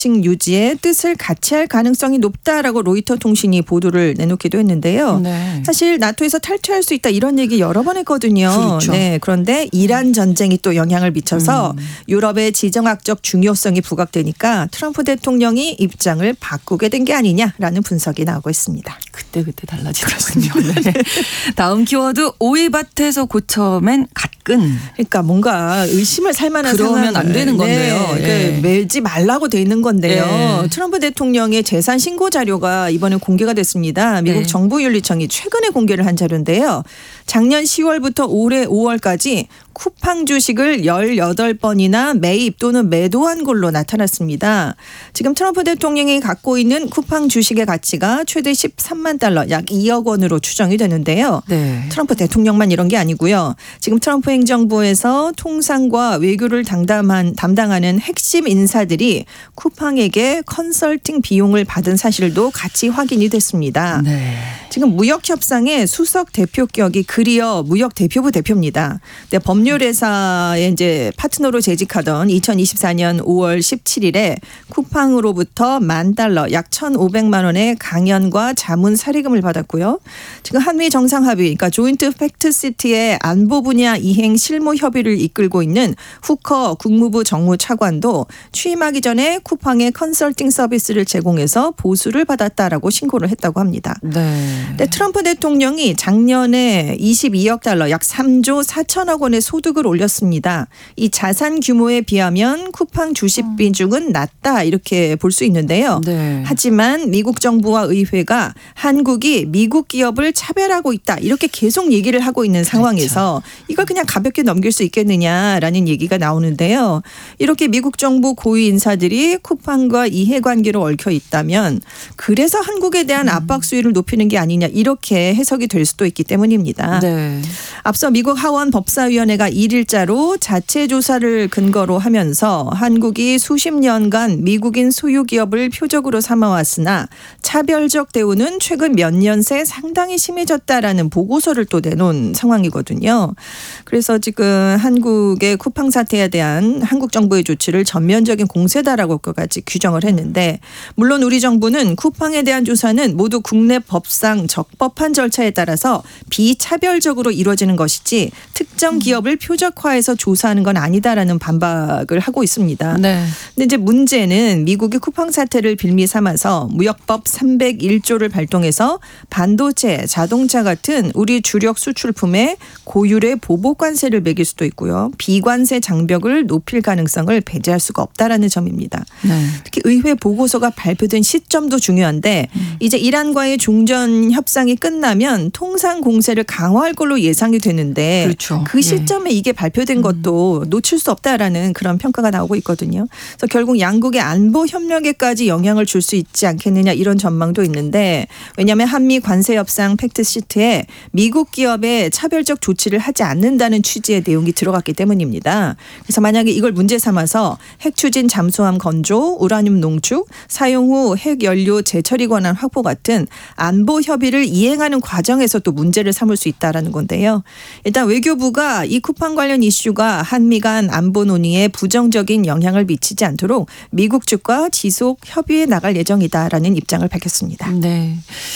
유지의 뜻을 같이 할 가능성이 높다라고 로이터 통신이 보도를 내놓기도 했는데요. 네. 사실 나토에서 탈퇴할 수 있다 이런 얘기 여러 번 했거든요. 그렇죠. 네, 그런데 이란 전쟁이 또 영향을 미쳐서 유럽의 지정학적 중요성이 부각되니까 트럼프 대통령이 입장을 바꾸게 된 게 아니냐라는 분석이 나오고 있습니다. 그때 달라지더군요. 네. 다음 키워드 오이밭에서 고쳐맨 갓근. 그러니까 뭔가 의심을 살 만한 그러면 안 되는 건데요. 네, 예. 매지 말라고 돼 있는 건데요. 예. 트럼프 대통령의 재산 신고 자료가 이번에 공개가 됐습니다. 미국 네. 정보윤리청이 최근에 공개를 한 자료인데요. 작년 10월부터 올해 5월까지 쿠팡 주식을 18번이나 매입 또는 매도한 걸로 나타났습니다. 지금 트럼프 대통령이 갖고 있는 쿠팡 주식의 가치가 최대 13만 달러, 약 2억 원으로 추정이 되는데요. 네. 트럼프 대통령만 이런 게 아니고요. 지금 트럼프 행정부에서 통상과 외교를 담당하는 핵심 인사들이 쿠팡에게 컨설팅 비용을 받은 사실도 같이 확인이 됐습니다. 네. 지금 무역협상의 수석 대표격이 그리어 무역대표부 대표입니다. 네, 법률회사의 이제 파트너로 재직하던 2024년 5월 17일에 쿠팡으로부터 $10,000, 약 1,500만 원의 강연과 자문 사례금을 받았고요. 지금 한미 정상합의, 그러니까 조인트 팩트시티의 안보 분야 이행 실무 협의를 이끌고 있는 후커 국무부 정무차관도 취임하기 전에 쿠팡의 컨설팅 서비스를 제공해서 보수를 받았다라고 신고를 했다고 합니다. 네. 근데 트럼프 대통령이 작년에 22억 달러, 약 3조 4천억 원의 소득을 올렸습니다. 이 자산 규모에 비하면 쿠팡 주식 비중은 낮다 이렇게 볼 수 있는데요. 네. 하지만 미국 정부와 의회가 한국이 미국 기업을 차별하고 있다 이렇게 계속 얘기를 하고 있는 상황에서 이걸 그냥 가볍게 넘길 수 있겠느냐라는 얘기가 나오는데요. 이렇게 미국 정부 고위 인사들이 쿠팡과 이해관계로 얽혀 있다면 그래서 한국에 대한 압박 수위를 높이는 게 아니냐 이렇게 해석이 될 수도 있기 때문입니다. 네. 앞서 미국 하원 법사위원회가 1일자로 자체 조사를 근거로 하면서 한국이 수십 년간 미국인 소유 기업을 표적으로 삼아왔으나 차별적 대우는 최근 몇 년 새 상당히 심해졌다라는 보고서를 또 내놓은 상황이거든요. 그래서 지금 한국의 쿠팡 사태에 대한 한국 정부의 조치를 전면적인 공세다라고까지 규정을 했는데 물론 우리 정부는 쿠팡에 대한 조사는 모두 국내 법상 적법한 절차에 따라서 비차별적으로 이루어지는 것이지 특정 기업을 표적화해서 조사하는 건 아니다라는 반박을 하고 있습니다. 네. 근데 이제 문제는 미국이 쿠팡 사태를 빌미 삼아서 무역법 301조를 발동해서 반도체, 자동차 같은 우리 주력 수출품에 고율의 보복 관세를 매길 수도 있고요. 비관세 장벽을 높일 가능성을 배제할 수가 없다라는 점입니다. 네. 특히 의회 보고서가 발표된 시점도 중요한데 이제 이란과의 종전 협상이 끝나면 통상 공세를 강화할 걸로 예상이 되는데 그렇죠. 그 시점에 이게 발표된 것도 놓칠 수 없다라는 그런 평가가 나오고 있거든요. 그래서 결국 양국의 안보 협력에까지 영향을 줄 수 있지 않겠느냐 이런 전망도 있는데 왜냐하면 한미 관세 협상 팩트시트에 미국 기업에 차별적 조치를 하지 않는다는 취지의 내용이 들어갔기 때문입니다. 그래서 만약에 이걸 문제 삼아서 핵 추진 잠수함 건조, 우라늄 농축, 사용 후 핵연료 재처리 권한 확보 같은 안보 협의를 이행하는 과정에서 또 문제를 삼을 수 있다라는 건데요. 일단 외교부가 이 쿠팡 관련 이슈가 한미 간 안보 논의에 부정적인 영향을 미치지 않도록 미국 측과 지속 협의해 나갈 예정이다라는 입장을 밝혔습니다. 네.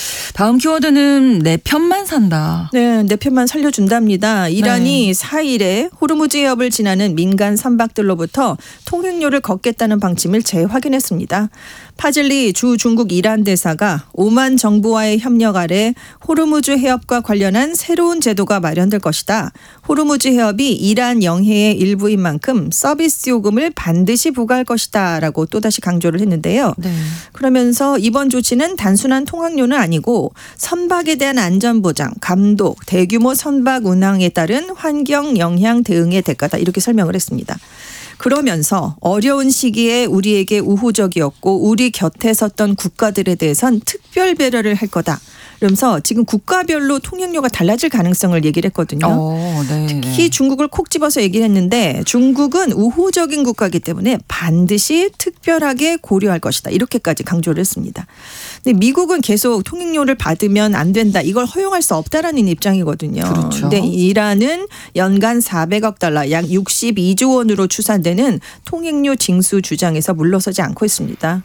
다음 키워드는 내 편만 산다. 네, 내 편만 살려준답니다. 이란이 4일에 호르무즈 해협을 지나는 민간 선박들로부터 통행료를 걷겠다는 방침을 재확인했습니다. 파즐리 주 중국 이란 대사가 오만 정부와의 협력 아래 호르무즈 해협과 관련한 새로운 제도가 마련될 것이다. 호르무즈 해협이 이란 영해의 일부인 만큼 서비스 요금을 반드시 부과할 것이다 라고 또다시 강조를 했는데요. 네. 그러면서 이번 조치는 단순한 통학료는 아니고 선박에 대한 안전보장, 감독, 대규모 선박 운항에 따른 환경 영향 대응의 대가다 이렇게 설명을 했습니다. 그러면서 어려운 시기에 우리에게 우호적이었고 우리 곁에 섰던 국가들에 대해선 특별 배려를 할 거다. 그러면서 지금 국가별로 통행료가 달라질 가능성을 얘기를 했거든요. 네. 특히 중국을 콕 집어서 얘기를 했는데 중국은 우호적인 국가이기 때문에 반드시 특별하게 고려할 것이다. 이렇게까지 강조를 했습니다. 근데 미국은 계속 통행료를 받으면 안 된다. 이걸 허용할 수 없다라는 입장이거든요. 그렇죠. 근데 이란은 연간 400억 달러 약 62조 원으로 추산되는 통행료 징수 주장에서 물러서지 않고 있습니다.